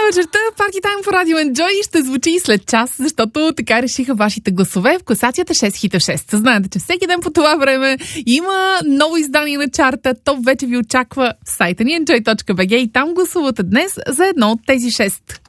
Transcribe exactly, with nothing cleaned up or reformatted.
вечерта Party Time по Радио Enjoy ще звучи и след час, защото така решиха вашите гласове в класацията шест хита в шест. Знаете, че всеки ден по това време има ново издание на чарта. То вече ви очаква в сайта ни enjoy точка би джи и там гласувате днес за едно от тези шест.